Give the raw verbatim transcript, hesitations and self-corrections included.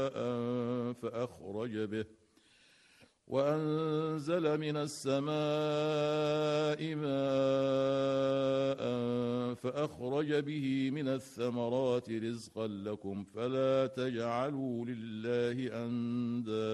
فأخرج به وأنزل من السماء ماء فأخرج به من الثمرات رزقا لكم فلا تجعلوا لله أندادا